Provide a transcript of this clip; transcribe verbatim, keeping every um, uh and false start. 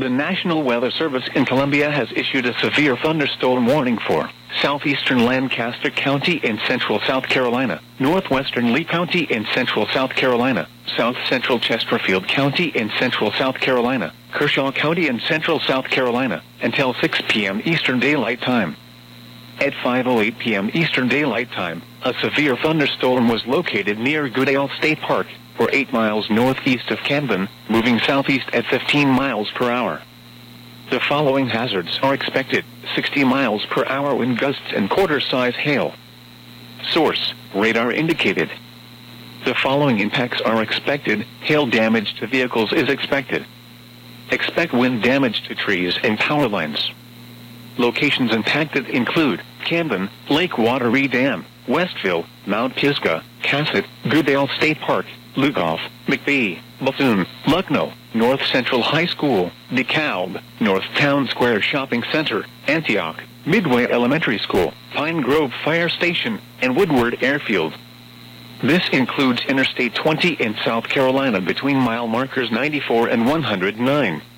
The National Weather Service in Columbia has issued a severe thunderstorm warning for southeastern Lancaster County in central South Carolina, northwestern Lee County in central South Carolina, south central Chesterfield County in central South Carolina, Kershaw County in central South Carolina, until six p.m. Eastern Daylight Time. At five oh eight p.m. Eastern Daylight Time, a severe thunderstorm was located near Goodale State Park, or eight miles northeast of Camden, moving southeast at fifteen miles per hour. The following hazards are expected: sixty miles per hour wind gusts and quarter-size hail. Source: radar indicated. The following impacts are expected: hail damage to vehicles is expected. Expect wind damage to trees and power lines. Locations impacted include Camden, Lake Wateree Dam, Westville, Mount Pisgah, Cassett, Goodale State Park, Lugoff, McBee, Bethune, Lucknow, North Central High School, DeKalb, North Town Square Shopping Center, Antioch, Midway Elementary School, Pine Grove Fire Station, and Woodward Airfield. This includes Interstate twenty in South Carolina between mile markers ninety-four and one hundred nine.